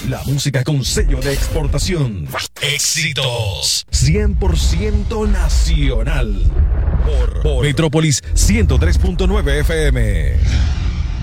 La música con sello de exportación. Éxitos 100% nacional. Por Metrópolis 103.9 FM.